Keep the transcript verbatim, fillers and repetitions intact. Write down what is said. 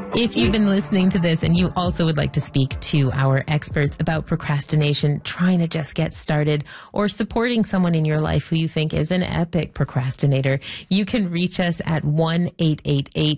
If you've been listening to this and you also would like to speak to our experts about procrastination, trying to just get started, or supporting someone in your life who you think is an epic procrastinator, you can reach us at one eight eight eight